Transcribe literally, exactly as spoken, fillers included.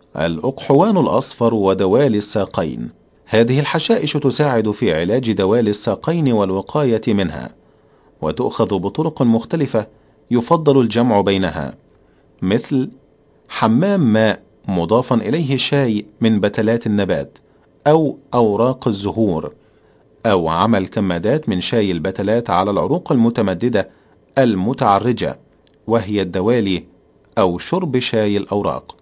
الأقحوان الأصفر ودوالي الساقين. هذه الحشائش تساعد في علاج دوالي الساقين والوقاية منها، وتؤخذ بطرق مختلفة يفضل الجمع بينها، مثل حمام ماء مضافا إليه شاي من بتلات النبات أو أوراق الزهور، أو عمل كمادات من شاي البتلات على العروق المتمددة المتعرجة وهي الدوالي، أو شرب شاي الأوراق.